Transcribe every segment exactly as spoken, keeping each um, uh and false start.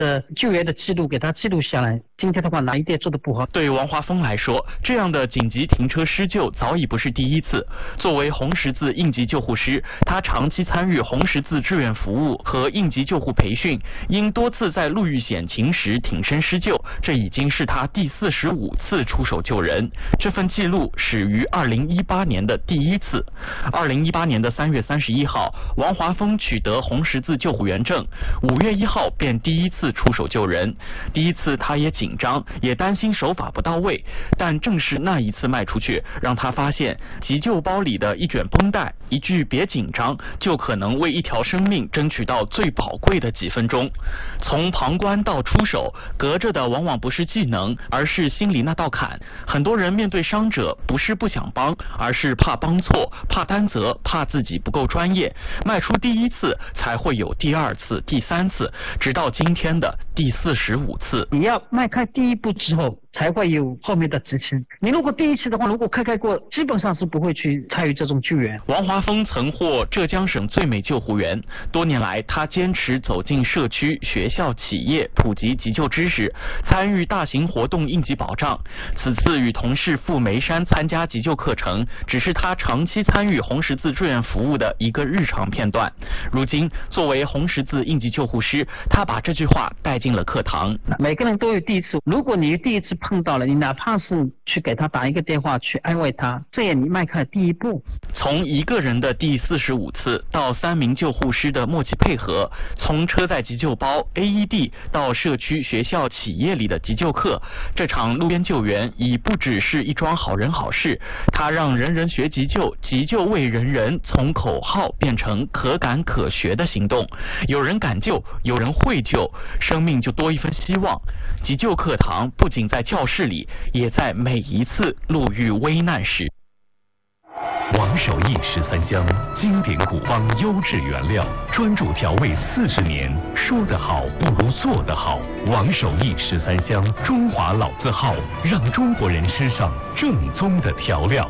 的救援的记录给他记录下来。今天的话哪一点做的不好？ 对王华峰来说，这样的紧急停车施救早已不是第一次。作为红十字应急救护师，他长期参与红十字志愿服务和应急救护培训，因多次在路遇险情时挺身施救，这已经是他第四十五次出手救人。这份记录始于二零一八年的第一次。二零一八年的三月三十一号，王华峰取得红十字救护员证，五月一号便第一次出手救人。第一次他也紧张，也担心手法不到位，但正是那一次迈出去，让他发现急救包里的一卷绷带，一句别紧张，就可能为一条生命争取到最宝贵的几分钟。从旁观到出手，隔着的往往不是技能，而是心里那道坎。很多人面对伤者，不是不想帮，而是怕帮错，怕担责，怕自己不够专业。迈出第一次，才会有第二次、第三次，直到今天的第四十五次。 你要迈开第一步之后，才会有后面的执行。你如果第一次的话，如果开开过，基本上是不会去参与这种救援。 王华峰曾获浙江省最美救护员，多年来他坚持走进社区、学校、企业，普及急救知识，参与大型活动应急保障。此次与同事赴眉山参加急救课程，只是他长期参与红十字志愿服务的一个日常片段。如今作为红十字应急救护师，他把这句话带进了课堂。 每个人都有第一次，如果你第一次碰到了，你哪怕是去给他打一个电话去安慰他，这也你迈开了第一步。 从一个人的第四十五次到三名救护师的默契配合，从车载急救包 A E D 到社区、学校、企业里的急救课，这场路边救援已不只是一桩好人好事，它让人人学急救，急救为人人从口号变成可感可学的行动。有人敢救，有人会救，生命就多一分希望。急救课堂不仅在教室里，也在每一次路遇危难时。 王守义十三香，经典古方优质原料，专注调味四十年。说得好不如做得好。王守义十三香，中华老字号，让中国人吃上正宗的调料。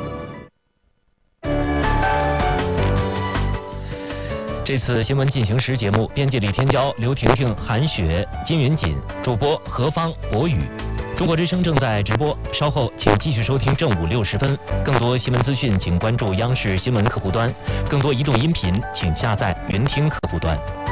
这次新闻进行时节目，编辑李天骄、刘婷婷、韩雪、金云锦，主播何方、博宇。中国之声正在直播，稍后请继续收听正午六十分。更多新闻资讯，请关注央视新闻客户端；更多移动音频，请下载云听客户端。